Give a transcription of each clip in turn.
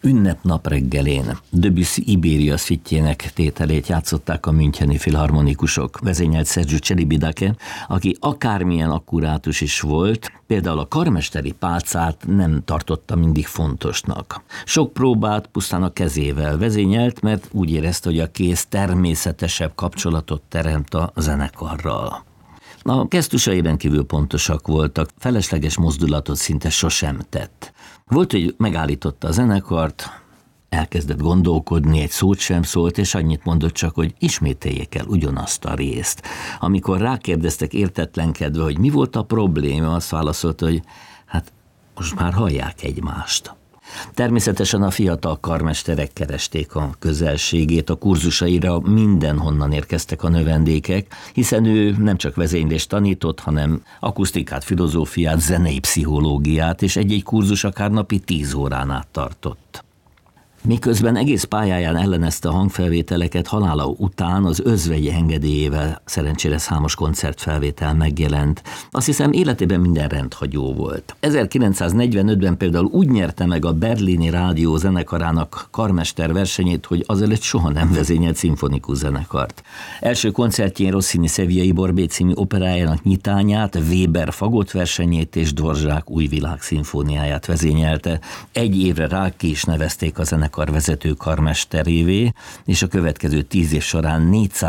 Ünnepnap reggelén Debussy Ibéria szüitjének tételét játszották a müncheni filharmonikusok, vezényelt Sergiu Celibidache, aki akármilyen akkurátus is volt, például a karmesteri pálcát nem tartotta mindig fontosnak. Sok próbát pusztán a kezével vezényelt, mert úgy érezte, hogy a kéz természetesebb kapcsolatot teremt a zenekarral. A gesztusai rendkívül pontosak voltak, felesleges mozdulatot szinte sosem tett. Volt, hogy megállította a zenekart, elkezdett gondolkodni, egy szót sem szólt, és annyit mondott csak, hogy ismételjék el ugyanazt a részt. Amikor rákérdeztek értetlenkedve, hogy mi volt a probléma, azt válaszolta, hogy hát most már hallják egymást. Természetesen a fiatal karmesterek keresték a közelségét, a kurzusaira mindenhonnan érkeztek a növendékek, hiszen ő nem csak vezénylést tanított, hanem akusztikát, filozófiát, zenei pszichológiát, és egy-egy kurzus akár napi 10 órán át tartott. Miközben egész pályáján ellenezte a hangfelvételeket, halála után az özvegyi engedélyével szerencsére számos koncertfelvétel megjelent. Azt hiszem, életében minden rendhagyó volt. 1945-ben például úgy nyerte meg a Berlini Rádió zenekarának karmester versenyét, hogy azelőtt soha nem vezényelt szimfonikus zenekart. Első koncertjén Rossini Sevillai Borbé című operájának nyitányát, Weber fagott versenyét és Dvořák új világ szimfóniáját vezényelte. Egy évre rá ki is nevezték a zenekar vezető karmesterévé, és a következő 10 év során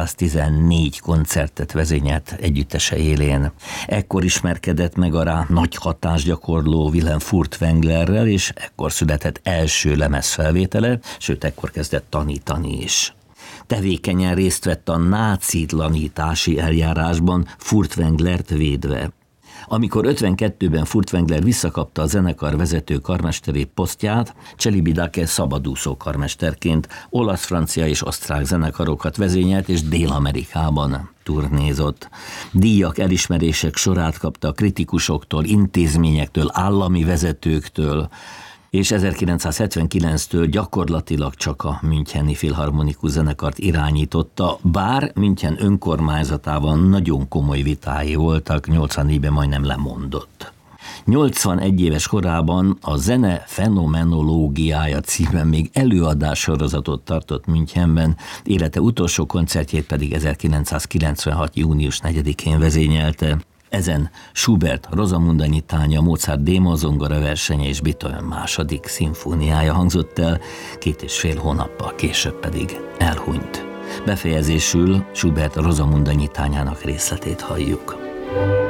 414 koncertet vezényelt együttese élén. Ekkor ismerkedett meg a rá nagy hatást gyakorló Wilhelm Furtwänglerrel, és ekkor született első lemezfelvétele, sőt ekkor kezdett tanítani is. Tevékenyen részt vett a nácitlanítási eljárásban, Furtwänglert védve. Amikor 52-ben Furtwängler visszakapta a zenekar vezető karmesteri posztját, Celibidache szabadúszó karmesterként olasz, francia és osztrák zenekarokat vezényelt, és Dél-Amerikában turnézott. Díjak, elismerések sorát kapta a kritikusoktól, intézményektől, állami vezetőktől, és 1979-től gyakorlatilag csak a müncheni filharmonikus zenekart irányította, bár München önkormányzatában nagyon komoly vitái voltak, 84-ben majdnem lemondott. 81 éves korában a Zene fenomenológiája címen még előadássorozatot tartott Münchenben, élete utolsó koncertjét pedig 1996. június 4-én vezényelte. Ezen Schubert Rosamunde nyitánya, Mozart D-moll zongora versenye és Beethoven második szimfóniája hangzott el, 2,5 hónappal később pedig elhunyt. Befejezésül Schubert Rosamunde nyitányának részletét halljuk.